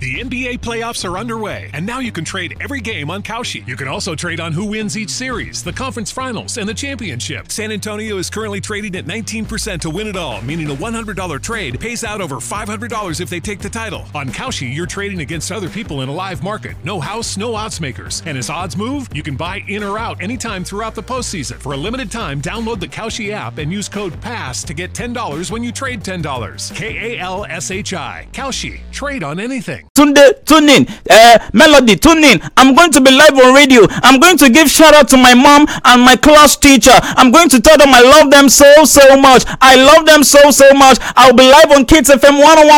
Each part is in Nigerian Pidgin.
The NBA playoffs are underway, and now you can trade every game on Kalshi. You can also trade on who wins each series, the conference finals, and the championship. San Antonio is currently trading at 19% to win it all, meaning a $100 trade pays out over $500 if they take the title. On Kalshi, you're trading against other people in a live market. No house, no odds makers. And as odds move, you can buy in or out anytime throughout the postseason. For a limited time, download the Kalshi app and use code PASS to get $10 when you trade $10. Kalshi. Kalshi. Trade on anything. Tunde, tune in. Melody, tune in. I'm going to be live on radio. I'm going to give shout out to my mom and my class teacher. I'm going to tell them I love them so much. I love them so much. I'll be live on Kids FM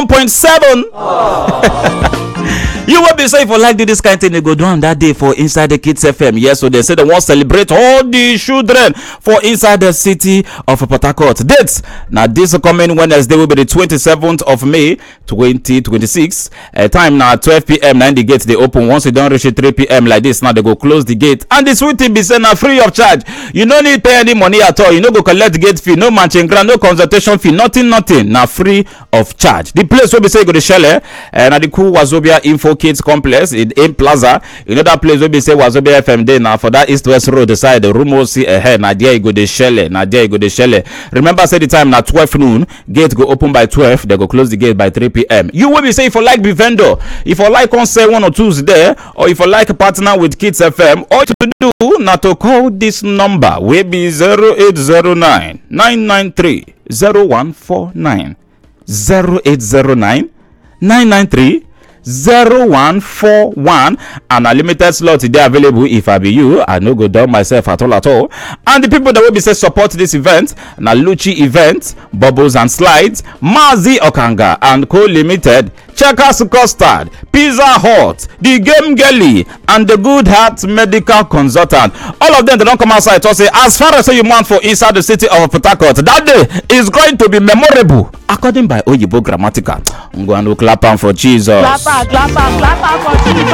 101.7. You will be safe for like this kind of thing they go down that day for inside the Kids FM. Yes, so they say they want to celebrate all the children for inside the city of Port Harcourt. Dates now this coming Wednesday will be the 27th of May 2026. Time now 12 p.m. Now the gate they open. Once you don't reach 3 p.m. like this, now they go close the gate. And the sweet thing be saying now free of charge. You don't need pay any money at all. You no go collect gate fee, no matching grant, no consultation fee, nothing. Now free of charge. The place will be say go to Shelle and the cool Wazobia Info Kids Complex in Plaza. You know that place will be say Wazobia FM day now for that East West Road the side the room will see ahead. Now there you go the Shelle. Now there you go the Shelle. Remember say the time now 12 noon. Gate go open by 12. They go close the gate by 3 p.m. You will be say if you like be vendor, if you like on say 1 or 2 there, or if you like a partner with Kids FM, all you do now to call this number will be 0809 993 0149 0809 993 0141 and a limited slot today available. If I be you, I no go down myself at all. And the people that will be say support this event na Luchi Event, Bubbles and Slides, Mazi Okanga and Co Limited, Checkers Custard, Pizza Hut, The Game Gelly, and the Good Heart Medical Consultant. All of them they don't come outside to say as far as you want for inside the city of Port Harcourt, that day is going to be memorable according by Oyibo Grammatical. I'm going to clap on for Jesus. Clap for Jesus. Clap for Jesus.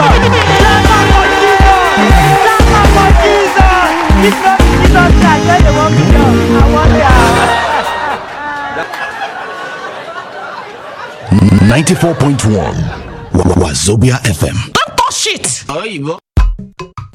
Clap for Jesus. It's not Jesus Christ when they want me down. I want it. 94.1 Wazobia FM. Don't touch it.